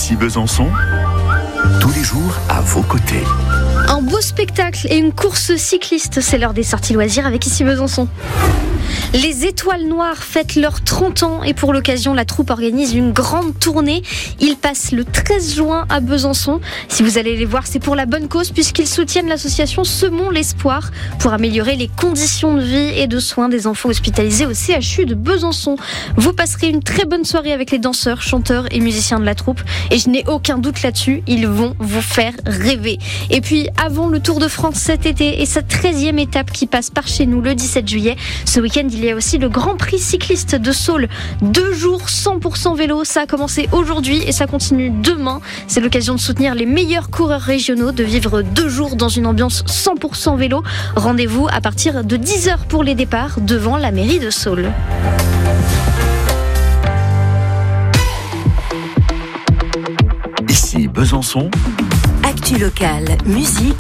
Ici Besançon, tous les jours à vos côtés. Un beau spectacle et une course cycliste, c'est l'heure des sorties loisirs avec Ici Besançon. Les Étoiles Noires fêtent leurs 30 ans et pour l'occasion, la troupe organise une grande tournée. Ils passent le 13 juin à Besançon. Si vous allez les voir, c'est pour la bonne cause puisqu'ils soutiennent l'association Semons l'Espoir pour améliorer les conditions de vie et de soins des enfants hospitalisés au CHU de Besançon. Vous passerez une très bonne soirée avec les danseurs, chanteurs et musiciens de la troupe et je n'ai aucun doute là-dessus, ils vont vous faire rêver. Et puis, avant le Tour de France cet été et sa 13e étape qui passe par chez nous le 17 juillet, ce week-end, il y a aussi le Grand Prix cycliste de Saules. 2 jours 100% vélo, ça a commencé aujourd'hui et ça continue demain. C'est l'occasion de soutenir les meilleurs coureurs régionaux, de vivre 2 jours dans une ambiance 100% vélo. Rendez-vous à partir de 10h pour les départs devant la mairie de Saules. Ici Besançon. Actu locale, musique,